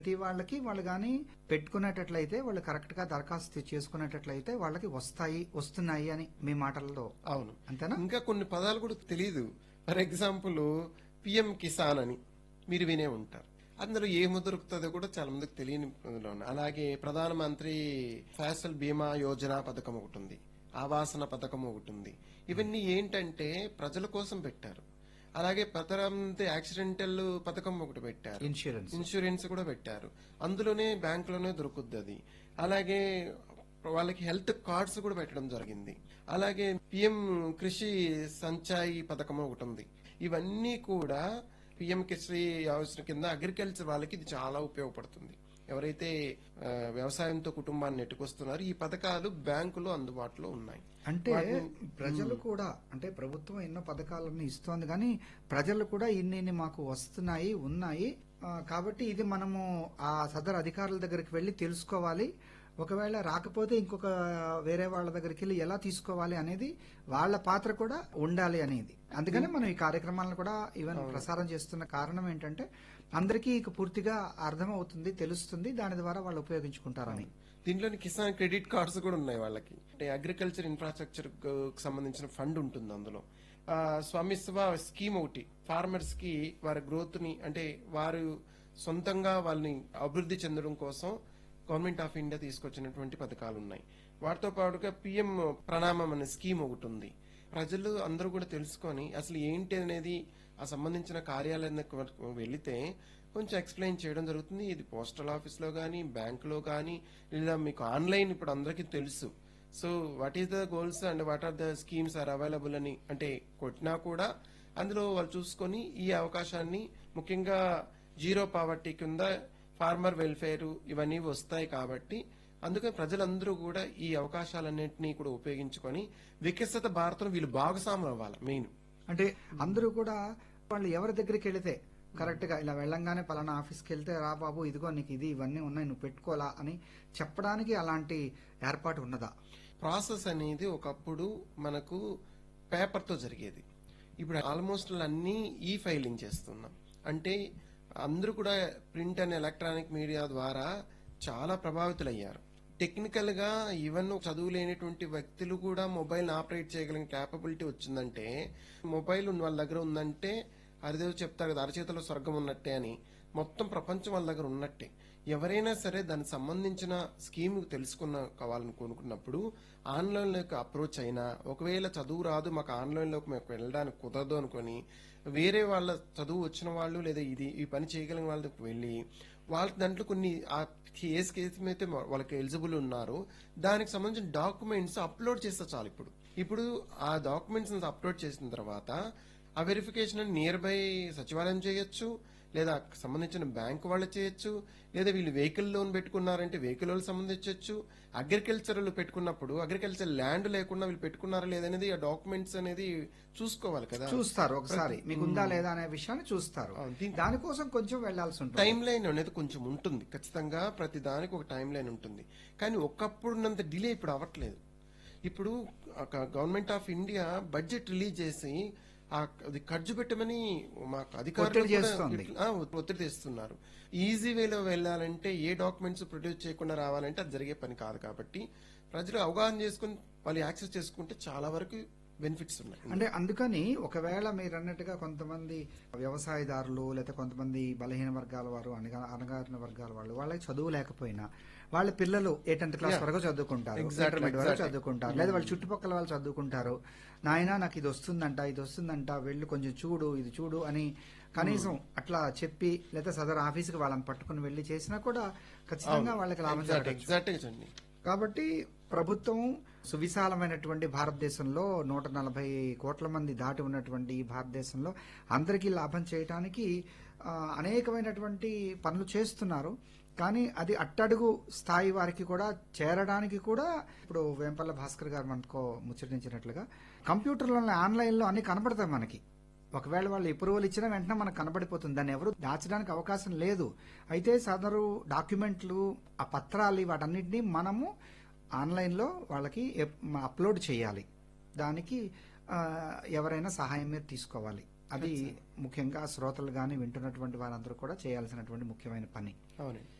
ప్రతి వాళ్ళకి వాళ్ళు గాని పెట్టుకునేటట్లయితే వాళ్ళు కరెక్ట్ గా దరఖాస్తు చేసుకునేటట్లయితే వాళ్ళకి వస్తున్నాయి అని మీ మాటల్లో. అవును. అంతేనా? ఇంకా కొన్ని పదాలు కూడా తెలియదు. ఫర్ ఎగ్జాంపుల్ పిఎం కిసాన్ అని మీరు వినే ఉంటారు. అందులో ఏమి దొరుకుతుందో కూడా చాలా మందికి తెలియని అందులో ఉన్నాయి. అలాగే ప్రధానమంత్రి ఫసల్ బీమా యోజన పథకం ఒకటి ఉంది, ఆవాసన పథకం ఒకటి ఉంది. ఇవన్నీ ఏంటంటే ప్రజల కోసం పెట్టారు. అలాగే ప్రధానమంత్రి యాక్సిడెంటల్ పథకం ఒకటి పెట్టారు, ఇన్సూరెన్స్ కూడా పెట్టారు. అందులోనే బ్యాంకులోనే దొరుకుద్ది అది. అలాగే వాళ్ళకి హెల్త్ కార్డ్స్ కూడా పెట్టడం జరిగింది. అలాగే పిఎం కృషి సంచాయి పథకం ఒకటి ఉంది. ఇవన్నీ కూడా పిఎం కృషి యోజన కింద అగ్రికల్చర్ వాళ్ళకి ఇది చాలా ఉపయోగపడుతుంది. ఎవరైతే వ్యవసాయంతో కుటుంబాన్ని నెట్టుకొస్తున్నారో ఈ పథకాలు బ్యాంకులో అందుబాటులో ఉన్నాయి. అంటే ప్రజలు కూడా, అంటే ప్రభుత్వం ఎన్నో పథకాలను ఇస్తోంది కానీ ప్రజలు కూడా ఇన్ని మాకు ఉన్నాయి. కాబట్టి ఇది మనము ఆ సదరు అధికారుల దగ్గరికి వెళ్లి తెలుసుకోవాలి. ఒకవేళ రాకపోతే ఇంకొక వేరే వాళ్ళ దగ్గరికి వెళ్ళి ఎలా తీసుకోవాలి అనేది వాళ్ళ పాత్ర కూడా ఉండాలి అనేది. అందుకని మనం ఈ కార్యక్రమాలను కూడా ఈవెన్ ప్రసారం చేస్తున్న కారణం ఏంటంటే అందరికీ పూర్తిగా అర్థమవుతుంది, తెలుస్తుంది, దాని ద్వారా వాళ్ళు ఉపయోగించుకుంటారని. దీంట్లోని కిసాన్ క్రెడిట్ కార్డ్స్ కూడా ఉన్నాయి వాళ్ళకి. అంటే అగ్రికల్చర్ ఇన్ఫ్రాస్ట్రక్చర్ సంబంధించిన ఫండ్ ఉంటుంది అందులో. స్వామిత్వ స్కీమ్ ఒకటి ఫార్మర్స్ కి వారి గ్రోత్ ని, అంటే వారు సొంతంగా వాళ్ళని అభివృద్ధి చెందడం కోసం గవర్నమెంట్ ఆఫ్ ఇండియా తీసుకొచ్చినటువంటి పథకాలు ఉన్నాయి. వాటితో పాటుగా పిఎం ప్రణామం అనే స్కీమ్ ఒకటి ఉంది. ప్రజలు అందరూ కూడా తెలుసుకొని అసలు ఏంటి అనేది ఆ సంబంధించిన కార్యాలయానికి వెళితే కొంచెం ఎక్స్ప్లెయిన్ చేయడం జరుగుతుంది. ఇది పోస్టల్ ఆఫీస్ లో గానీ, బ్యాంకులో గానీ, లేదా మీకు ఆన్లైన్ ఇప్పుడు అందరికీ తెలుసు. So what is the goals and what are the schemes are available అని అంటే కొట్టినా కూడా అందులో వాళ్ళు చూసుకొని ఈ అవకాశాన్ని, ముఖ్యంగా జీరో పావర్టీ కింద ఫార్మర్ వెల్ఫేర్ ఇవన్నీ వస్తాయి. కాబట్టి అందుకని ప్రజలందరూ కూడా ఈ అవకాశాలన్నింటినీ కూడా ఉపయోగించుకొని వికసిత భారతం వీళ్ళు భాగస్వాములు అవ్వాలి. మెయిన్ అంటే అందరూ కూడా వాళ్ళు ఎవరి దగ్గరికి వెళితే కరెక్ట్ గా ఇలా వెళ్ళంగానే పలానా ఆఫీస్కి వెళ్తే రా బాబు ఇదిగో నీకు ఇవన్నీ ఉన్నాయి నువ్వు పెట్టుకోవాలా అని చెప్పడానికి అలాంటి ఏర్పాటు ఉన్నదా? ప్రాసెస్ అనేది ఒకప్పుడు మనకు పేపర్ తో జరిగేది. ఇప్పుడు ఆల్మోస్ట్ అన్ని ఈ ఫైలింగ్ చేస్తున్నాం. అంటే అందరూ కూడా ప్రింట్ అండ్ ఎలక్ట్రానిక్ మీడియా ద్వారా చాలా ప్రభావితులయ్యారు. టెక్నికల్ గా ఈవెన్ చదువు లేనటువంటి వ్యక్తులు కూడా మొబైల్ ఆపరేట్ చేయగలిగిన క్యాపబిలిటీ వచ్చిందంటే, మొబైల్ వాళ్ళ దగ్గర ఉందంటే హరిదేవ్ చెప్తారు కదా, అరచేతిలో స్వర్గం ఉన్నట్టే అని. మొత్తం ప్రపంచం వాళ్ళ దగ్గర ఉన్నట్టే. ఎవరైనా సరే దానికి సంబంధించిన స్కీమ్ కావాలని కోరుకున్నప్పుడు ఆన్లైన్లోకి అప్రోచ్ అయినా, ఒకవేళ చదువు రాదు మాకు ఆన్లైన్లోకి మేము వెళ్ళడానికి కుదరదు అనుకుని వేరే వాళ్ళ చదువు వచ్చిన వాళ్ళు లేదా ఈ పని చేయగలిగిన వాళ్ళకి వెళ్ళి వాళ్ళకి దాంట్లో కొన్ని ఏ కేసు అయితే వాళ్ళకి ఎలిజిబుల్ ఉన్నారో దానికి సంబంధించిన డాక్యుమెంట్స్ అప్లోడ్ చేస్తే చాలు. ఇప్పుడు ఆ డాక్యుమెంట్స్ అప్లోడ్ చేసిన తర్వాత ఆ వెరిఫికేషన్ నియర్ బై సచివాలయం చేయొచ్చు, లేదా సంబంధించిన బ్యాంక్ వాళ్ళు చేయొచ్చు, లేదా వీళ్ళు వెహికల్ లోన్ పెట్టుకున్నారంటే వెహికల్ వాళ్ళు సంబంధించవచ్చు. అగ్రికల్చర్ పెట్టుకున్నప్పుడు అగ్రికల్చర్ ల్యాండ్ లేకుండా వీళ్ళు పెట్టుకున్నారా లేదనేది ఆ డాక్యుమెంట్స్ అనేది చూసుకోవాలి కదా. చూస్తారు ఒకసారి మీకు ఉందా లేదా అనే విషయాన్ని చూస్తారు. దానికోసం కొంచెం వెళ్లాల్సి ఉంటుంది. టైం లైన్ అనేది కొంచెం ఉంటుంది ఖచ్చితంగా. ప్రతి దానికి ఒక టైం లైన్ ఉంటుంది. కానీ ఒకప్పుడున్నంత డిలే ఇప్పుడు అవ్వట్లేదు. ఇప్పుడు government of India budget release చేసి అది ఖర్చు పెట్టమని మాకు అధికారులు ఒత్తిడి తెస్తున్నారు. ఈజీ వేలో వెళ్ళాలంటే ఏ డాక్యుమెంట్స్ ప్రొడ్యూస్ చేయకుండా రావాలంటే అది జరిగే పని కాదు. కాబట్టి ప్రజలు అవగాహన చేసుకుని వాళ్ళు యాక్సెస్ చేసుకుంటే చాలా వరకు బెనిఫిట్స్ ఉన్నాయి. అంటే అందుకని ఒకవేళ మీరు అన్నట్టుగా కొంతమంది వ్యవసాయదారులు లేదా కొంతమంది బలహీన వర్గాల వారు, అణగారిన వర్గాల వాళ్ళు, వాళ్ళకి చదువు లేకపోయినా వాళ్ళ పిల్లలు 8th క్లాస్ వరకు చదువుకుంటారు, ఇంటర్మీడియట్ వరకు చదువుకుంటారు, లేదా వాళ్ళ చుట్టుపక్కల వాళ్ళు చదువుకుంటారు. నాయనా నాకు ఇది వస్తుందంట వెళ్ళు కొంచెం చూడు, ఇది చూడు అని కనీసం అట్లా చెప్పి లేదా సదరు ఆఫీస్కి వాళ్ళని పట్టుకుని వెళ్లి చేసినా కూడా ఖచ్చితంగా వాళ్ళకి లాభం జరగచ్చు. కాబట్టి ప్రభుత్వం సువిశాలమైనటువంటి భారతదేశంలో 140 కోట్ల మంది దాటి ఉన్నటువంటి ఈ భారతదేశంలో అందరికీ లాభం చేయడానికి అనేకమైనటువంటి పనులు చేస్తున్నారు. కానీ అది అట్టడుగు స్థాయి వారికి కూడా చేరడానికి కూడా ఇప్పుడు వేంపల్ల భాస్కర్ గారు మనకు ముచ్చటించినట్లుగా కంప్యూటర్లో ఆన్లైన్లో అన్ని కనబడతాయి మనకి. ఒకవేళ వాళ్ళు అప్రూవల్ ఇచ్చినా వెంటనే మనకు కనబడిపోతుంది. దాన్ని ఎవరు దాచడానికి అవకాశం లేదు. అయితే సదరు డాక్యుమెంట్లు, ఆ పత్రాలు, వాటన్నిటినీ మనము ఆన్లైన్లో వాళ్ళకి అప్లోడ్ చేయాలి. దానికి ఎవరైనా సహాయం మీరు తీసుకోవాలి. అది ముఖ్యంగా శ్రోతలు గాని వింటున్నటువంటి వారందరూ కూడా చేయాల్సినటువంటి ముఖ్యమైన పని. అవునండి.